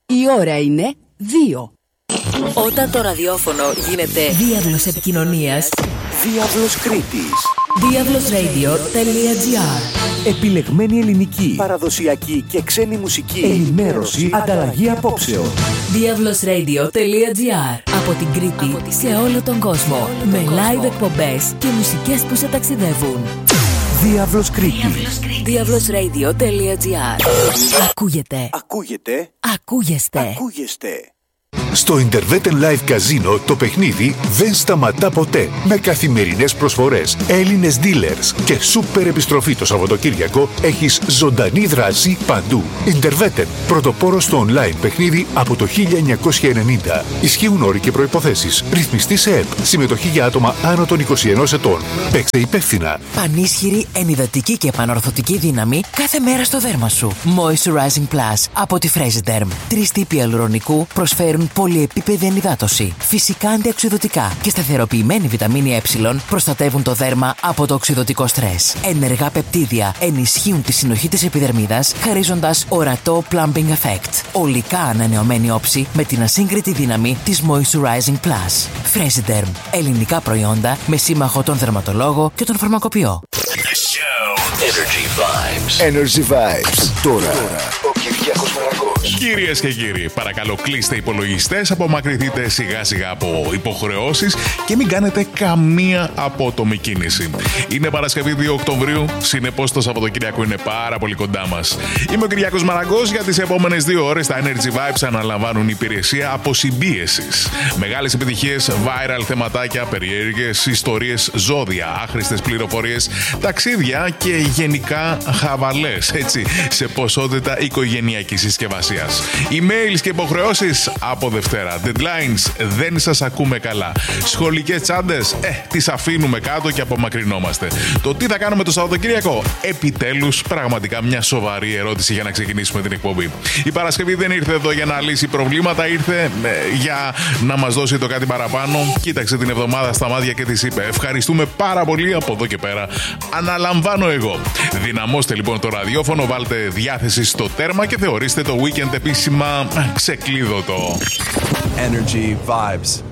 Η ώρα είναι 2. Όταν το ραδιόφωνο γίνεται διάβλος επικοινωνίας, Διάβλος Κρήτης. diavlosradio.gr. Επιλεγμένη ελληνική, παραδοσιακή και ξένη μουσική, ενημέρωση, ανταλλαγή απόψεων. diavlosradio.gr. Από την Κρήτη σε όλο τον κόσμο. Με live εκπομπές και μουσικές που σε ταξιδεύουν. Διάβλος Κρήτης. diavlosradio.gr. Ακούγεται. Ακούγεστε. Στο Interveten Live Casino το παιχνίδι δεν σταματά ποτέ. Με καθημερινές προσφορές, Έλληνες dealers και σούπερ επιστροφή το Σαββατοκύριακο, έχεις ζωντανή δράση παντού. Interveten, πρωτοπόρος στο online παιχνίδι από το 1990. Ισχύουν όροι και προϋποθέσεις. Ρυθμιστή σε ΕΠ. Συμμετοχή για άτομα άνω των 21 ετών. Παίξτε υπεύθυνα. Πανίσχυρη, ενυδατική και επανορθωτική δύναμη κάθε μέρα στο δέρμα σου. Moisturizing Plus από τη Fresiderm. 3 τύποι ιαλουρονικού προσφέρουν πολυεπίπεδη ενυδάτωση. Φυσικά αντιοξυδωτικά και σταθεροποιημένη βιταμίνη Ε προστατεύουν το δέρμα από το οξυδωτικό στρες. Ενεργά πεπτίδια ενισχύουν τη συνοχή της επιδερμίδας, χαρίζοντας ορατό plumping effect. Ολικά ανανεωμένη όψη με την ασύγκριτη δύναμη της Moisturizing Plus. Fresiderm. Ελληνικά προϊόντα με σύμμαχο τον δερματολόγο και τον φαρμακοποιό. Energy Vibes. Τώρα ο Κυριάκος Μαρακός. Κυρίες και κύριοι, παρακαλώ κλείστε υπολογιστές, απομακρυνθείτε σιγά σιγά από υποχρεώσεις και μην κάνετε καμία απότομη κίνηση. Είναι Παρασκευή 2 Οκτωβρίου, συνεπώς το Σαββατοκύριακο είναι πάρα πολύ κοντά μας. Είμαι ο Κυριάκος Μαρακός. Για τις επόμενες 2 ώρες τα Energy Vibes αναλαμβάνουν υπηρεσία αποσυμπίεσης. Μεγάλες επιτυχίες, viral θεματάκια, περιέργειες ιστορίες, ζώδια, άχρηστες πληροφορίες, ταξίδια και γενικά χαβαλές, έτσι, σε ποσότητα οικογενειακής συσκευασίας. Emails και υποχρεώσεις από Δευτέρα. Deadlines, δεν σας ακούμε καλά. Σχολικές τσάντες, τις αφήνουμε κάτω και απομακρυνόμαστε. Το τι θα κάνουμε το Σαββατοκύριακο? Επιτέλους, πραγματικά μια σοβαρή ερώτηση για να ξεκινήσουμε την εκπομπή. Η Παρασκευή δεν ήρθε εδώ για να λύσει προβλήματα, ήρθε για να μας δώσει το κάτι παραπάνω. Κοίταξε την εβδομάδα στα μάτια και της είπε: ευχαριστούμε πάρα πολύ, από εδώ και πέρα αναλαμβάνω εγώ. Δυναμώστε λοιπόν το ραδιόφωνο, βάλτε διάθεση στο τέρμα και θεωρήστε το weekend επίσημα ξεκλείδωτο. Energy Vibes.